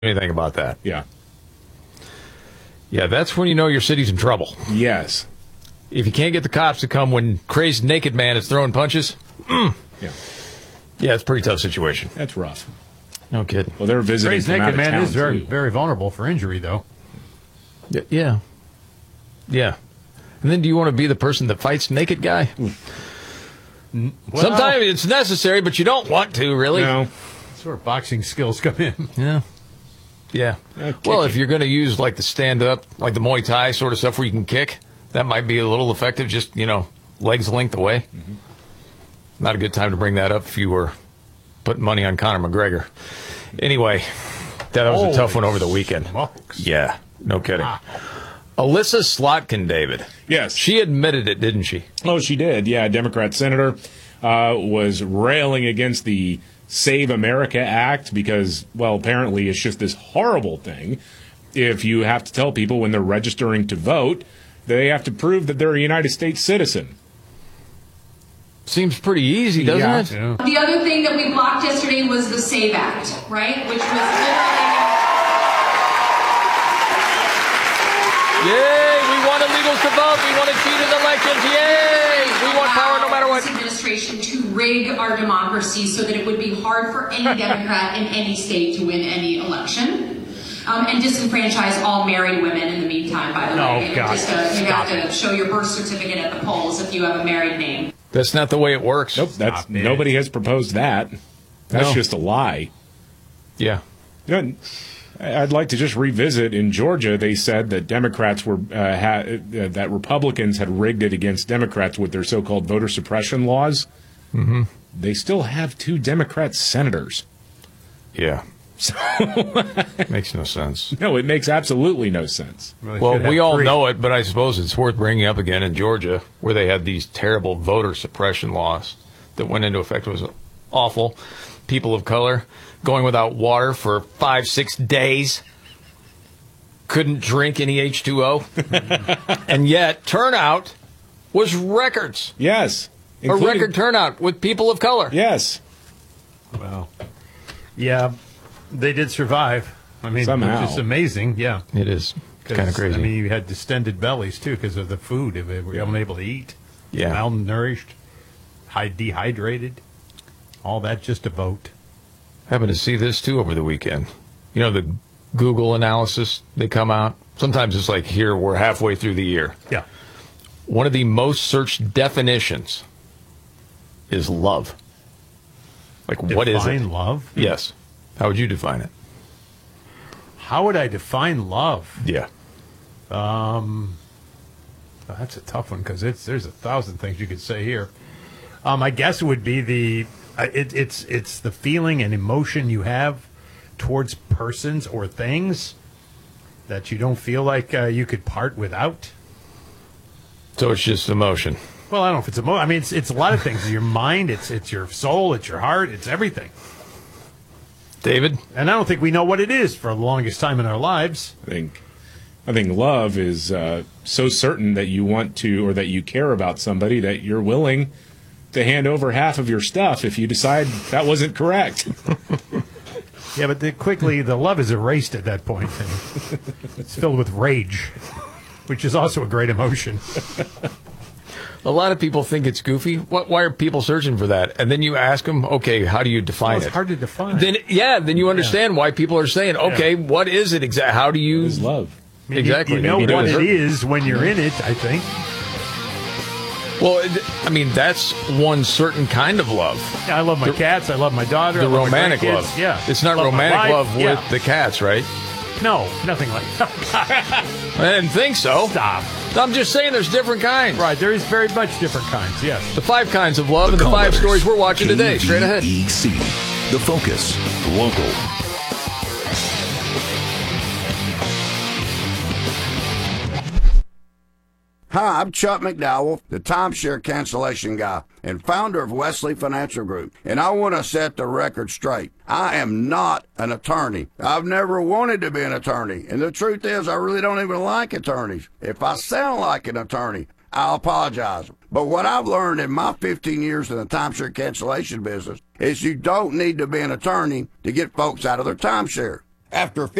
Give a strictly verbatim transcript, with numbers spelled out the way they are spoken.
anything about that. Yeah. Yeah, that's when you know your city's in trouble. Yes. If you can't get the cops to come when crazed naked man is throwing punches, mm, Yeah. yeah, it's a pretty tough situation. That's rough. No kidding. Well, they're visiting Crazed from out naked of man town, is very, too. very vulnerable for injury, though. Y- Yeah. Yeah. And then do you want to be the person that fights naked guy? Well, Sometimes it's necessary, but you don't want to, really. No. that's where boxing skills come in. Yeah. Yeah. Uh, Well, kicking. if you're going to use like the stand-up, like the Muay Thai sort of stuff where you can kick, that might be a little effective, just, you know, legs length away. Mm-hmm. Not a good time to bring that up if you were putting money on Conor McGregor. Anyway, that was a tough one over the weekend. Smokes. Yeah, no kidding. Alyssa Slotkin, David. Yes. She admitted it, didn't she? Oh, she did. Yeah, a Democrat senator uh, was railing against the Save America Act because, well, apparently it's just this horrible thing. If you have to tell people when they're registering to vote, they have to prove that they're a United States citizen. Seems pretty easy, doesn't Yeah. it? Yeah. The other thing that we blocked yesterday was the SAVE Act, right? Which was literally... Yay! We want illegals to vote. We want to cheat in elections. Yay! We want power no matter what. This administration to rig our democracy so that it would be hard for any Democrat in any state to win any election. Um, and disenfranchise all married women in the meantime, by the No, way. God. Just, uh, you Stop have to show your birth certificate at the polls if you have a married name. That's not the way it works. Nope, that's Stop it. nobody has proposed that. That's No. just a lie. Yeah. You know, I'd like to just revisit. In Georgia, they said that Democrats were uh, ha- uh, that Republicans had rigged it against Democrats with their so-called voter suppression laws. Mm-hmm. They still have two Democrat senators. Yeah. Makes no sense. No, it makes absolutely no sense. Really Well, should we have all three. know it, but I suppose it's worth bringing up again in Georgia, where they had these terrible voter suppression laws that went into effect. It was awful. People of color going without water for five, six days. Couldn't drink any H two O. And yet, turnout was records. Yes, A including- record turnout with people of color. Yes, Well, yeah, they did survive. I mean, Somehow. which is amazing. Yeah. It is 'Cause, kind of crazy. I mean, you had distended bellies, too, because of the food. If they were unable to eat, Yeah. malnourished, high dehydrated, all that just to vote. Happened to see this too over the weekend. You know, the Google analysis, they come out. Sometimes it's like, here, we're halfway through the year. Yeah. One of the most searched definitions is love. Like, what is it? Define love? Yes. How would you define it? How would I define love? Yeah. Um, oh, that's a tough one because it's there's a thousand things you could say here. Um, I guess it would be the uh, it, it's it's the feeling and emotion you have towards persons or things that you don't feel like uh, you could part without. So it's just emotion. Well, I don't know if it's emo. I mean, it's it's a lot of things. Your mind, it's it's your soul, it's your heart, it's everything. David? And I don't think we know what it is for the longest time in our lives. I think I think love is uh, so certain that you want to or that you care about somebody that you're willing to hand over half of your stuff if you decide that wasn't correct. Yeah, but the, quickly the love is erased at that point, and it's filled with rage, which is also a great emotion. A lot of people think it's goofy. What, why are people searching for that? And then you ask them, okay, how do you define Well, it's it? hard to define. Then, yeah, then you understand why people are saying, okay, what is it exactly? How do you... Is love. I mean, you- Exactly. You, know Maybe what it it is. is when you're in it, I think. Well, it- I mean, that's one certain kind of love. Yeah, I love my The- cats. I love my daughter. I The love my romantic grandkids. love. Yeah. It's not Love my romantic wife. love with Yeah. the cats, right? No, nothing like that. I didn't think so. Stop. I'm just saying there's different kinds. Right, there is very much different kinds, yes. The five kinds of love and the five Colors. stories we're watching today. Straight ahead. K E C. The Focus. Local. Hi, I'm Chuck McDowell, the timeshare cancellation guy and founder of Wesley Financial Group. And I want to set the record straight. I am not an attorney. I've never wanted to be an attorney. And the truth is, I really don't even like attorneys. If I sound like an attorney, I'll apologize. But what I've learned in my fifteen years in the timeshare cancellation business is you don't need to be an attorney to get folks out of their timeshare. After